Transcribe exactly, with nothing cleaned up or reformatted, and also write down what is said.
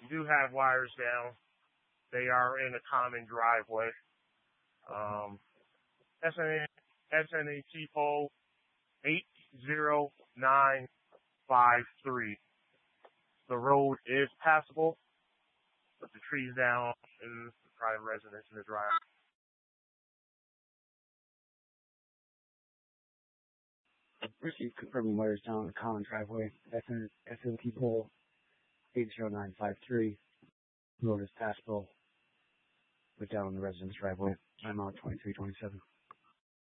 do have wires down. They are in a common driveway. Um, S N A T pole eight zero nine five three. The road is passable, but the trees down in the private residence in the drive. Received confirming wires down the common driveway. S N T pole eight zero nine five three. Road is passable, but down on the residence driveway. I'm on twenty-three twenty-seven.